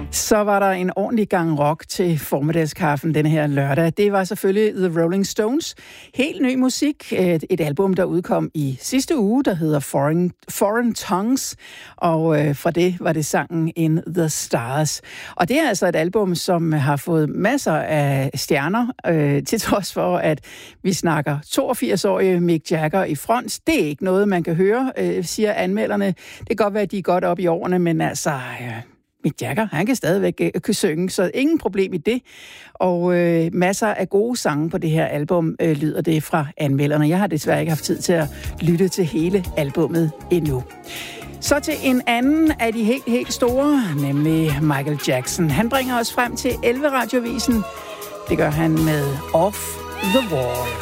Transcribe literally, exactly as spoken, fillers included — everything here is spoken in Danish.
Så var der en ordentlig gang rock til formiddagskaffen denne her lørdag. Det var selvfølgelig The Rolling Stones. Helt ny musik. Et, et album, der udkom i sidste uge, der hedder Foreign, Foreign Tongues. Og øh, fra det var det sangen In the Stars. Og det er altså et album, som har fået masser af stjerner, øh, til trods for, at vi snakker toogfirs-årige Mick Jagger i front. Det er ikke noget, man kan høre, øh, siger anmelderne. Det kan godt være, at de er godt op i årene, men altså... Øh, Mick Jagger, han kan stadigvæk øh, kunne synge, så ingen problem i det. Og øh, masser af gode sange på det her album, øh, lyder det fra anmelderne. Jeg har desværre ikke haft tid til at lytte til hele albummet endnu. Så til en anden af de helt, helt store, nemlig Michael Jackson. Han bringer os frem til elleve Radiovisen. Det gør han med Off the Wall.